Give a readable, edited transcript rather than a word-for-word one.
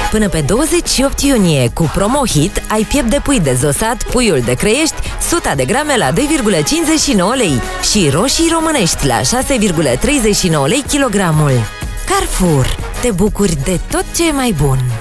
Până pe 28 iunie, cu promo-hit, ai piept de pui dezosat, puiul de Crăiești, 100 de grame la 2,59 lei și roșii românești la 6,39 lei kilogramul. Carrefour. Te bucuri de tot ce e mai bun!